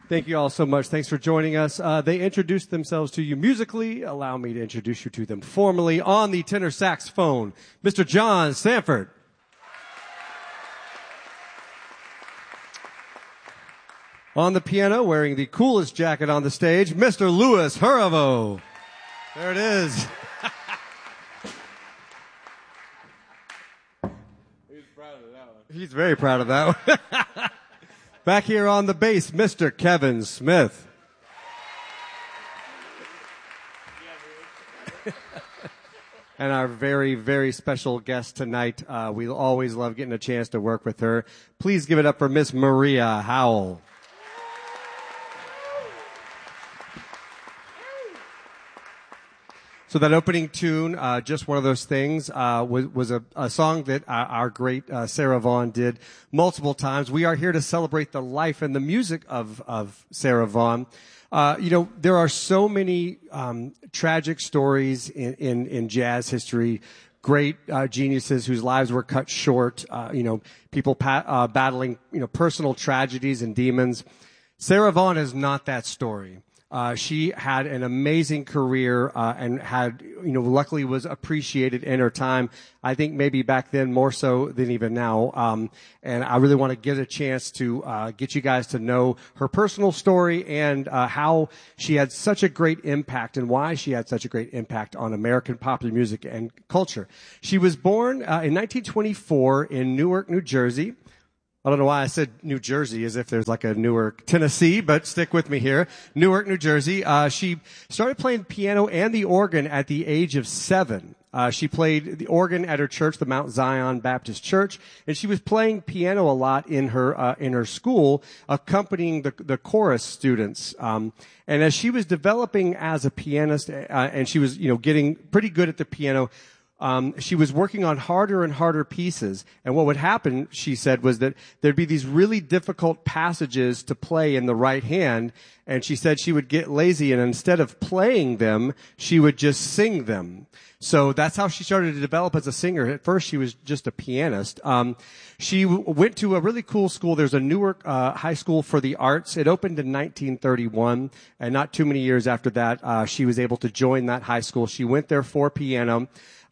Thank you all so much. Thanks for joining us. They introduced themselves to you musically. Allow me to introduce you to them formally. On the tenor saxophone, Mr. John Sanford. On the piano, wearing the coolest jacket on the stage, Mr. Louis Huravo. There it is. He's proud of that one. He's very proud of that one. Back here on the bass, Mr. Kevin Smith. And our very, very special guest tonight. We always love getting a chance to work with her. Please give it up for Miss Maria Howell. So that opening tune, just one of those things, was a song that our great Sarah Vaughan did multiple times. We are here to celebrate the life and the music of Sarah Vaughan. There are so many tragic stories in jazz history, great geniuses whose lives were cut short, people battling personal tragedies and demons. Sarah Vaughan is not that story. She had an amazing career, and had, luckily was appreciated in her time. I think maybe back then more so than even now. And I really want to give a chance to, get you guys to know her personal story and, how she had such a great impact and why she had such a great impact on American popular music and culture. She was born, in 1924 in Newark, New Jersey. I don't know why I said New Jersey as if there's like a Newark, Tennessee, but stick with me here. Newark, New Jersey. She started playing piano and the organ at the age of 7. She played the organ at her church, the Mount Zion Baptist Church, and she was playing piano a lot in her school, accompanying the chorus students. And as she was developing as a pianist, and she was, getting pretty good at the piano, she was working on harder and harder pieces. And what would happen, she said, was that there'd be these really difficult passages to play in the right hand. And she said she would get lazy, and instead of playing them, she would just sing them. So that's how she started to develop as a singer. At first, she was just a pianist. She went to a really cool school. There's a Newark High School for the Arts. It opened in 1931, and not too many years after that, she was able to join that high school. She went there for piano.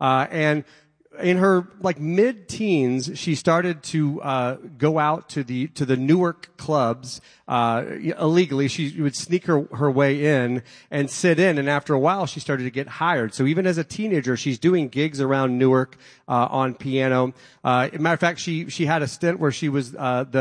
And in her mid-teens, she started to go out to the Newark clubs illegally. She would sneak her way in and sit in, and after a while, she started to get hired. So even as a teenager, she's doing gigs around Newark on piano. As a matter of fact, she had a stint where she was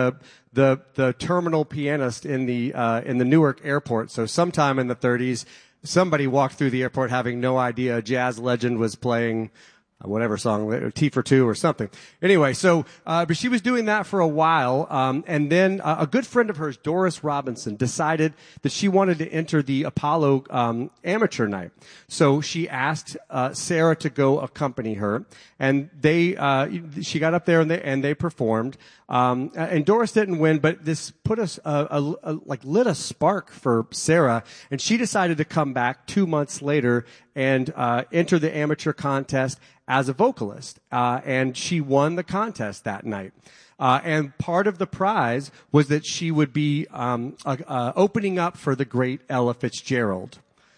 the terminal pianist in the Newark airport. So sometime in the 30s. Somebody walked through the airport having no idea a jazz legend was playing whatever song, T for Two or something. Anyway, so, but she was doing that for a while, and then a good friend of hers, Doris Robinson, decided that she wanted to enter the Apollo amateur night. So she asked Sarah to go accompany her, and she got up there and they performed. And Doris didn't win, but this put us, lit a spark for Sarah, and she decided to come back 2 months later and enter the amateur contest as a vocalist. And she won the contest that night. And part of the prize was that she would be opening up for the great Ella Fitzgerald.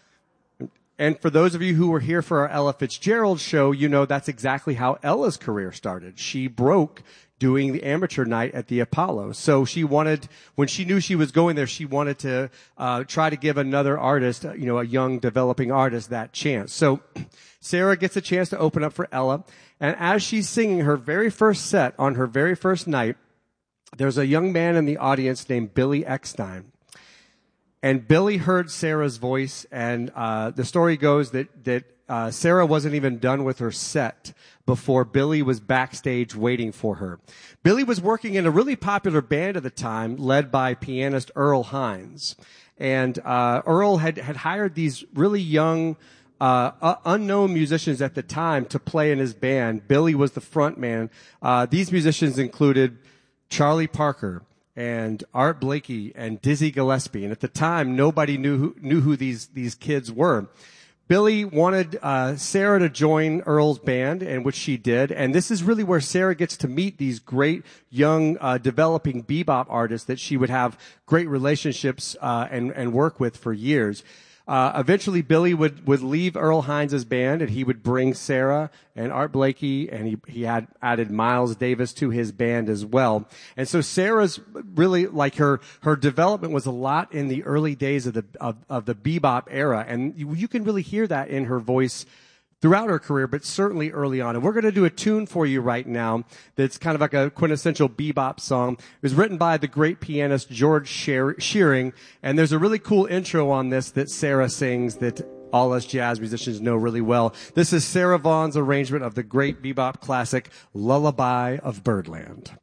And for those of you who were here for our Ella Fitzgerald show, that's exactly how Ella's career started. She broke doing the amateur night at the Apollo. So when she knew she was going there, she wanted to try to give another artist, a young developing artist, that chance. So Sarah gets a chance to open up for Ella. And as she's singing her very first set on her very first night, there's a young man in the audience named Billy Eckstein. And Billy heard Sarah's voice, and the story goes that Sarah wasn't even done with her set before Billy was backstage waiting for her. Billy was working in a really popular band at the time, led by pianist Earl Hines. And Earl had hired these really young, unknown musicians at the time to play in his band. Billy was the front man. These musicians included Charlie Parker and Art Blakey and Dizzy Gillespie. And at the time, nobody knew who these kids were. Billy wanted Sarah to join Earl's band, and which she did. And this is really where Sarah gets to meet these great young developing bebop artists that she would have great relationships and work with for years. Eventually, Billy would leave Earl Hines' band, and he would bring Sarah and Art Blakey, and he had added Miles Davis to his band as well. And so Sarah's really, like, her development was a lot in the early days of the bebop era, and you can really hear that in her voice throughout her career, but certainly early on. And we're going to do a tune for you right now that's kind of like a quintessential bebop song. It was written by the great pianist George Shearing, and there's a really cool intro on this that Sarah sings that all us jazz musicians know really well. This is Sarah Vaughan's arrangement of the great bebop classic Lullaby of Birdland.